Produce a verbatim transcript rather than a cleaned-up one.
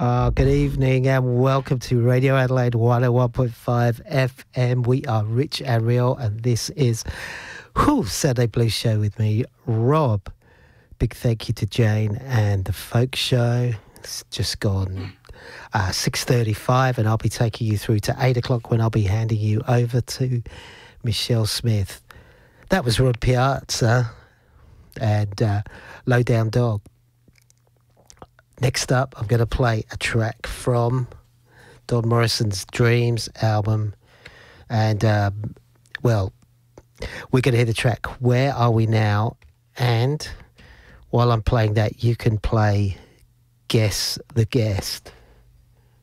Uh, good evening and welcome to Radio Adelaide one oh one point five F M. We are Rich and Real, and this is whew, Saturday Blues Show with me, Rob. Big thank you to Jane and the Folk Show. It's just gone uh, six thirty-five, and I'll be taking you through to eight o'clock when I'll be handing you over to Michelle Smith. That was Rod Piazza and uh, Low Down Dog. Next up, I'm going to play a track from Don Morrison's Dreams album. And, um, well, we're going to hear the track Where Are We Now? And while I'm playing that, you can play Guess the Guest.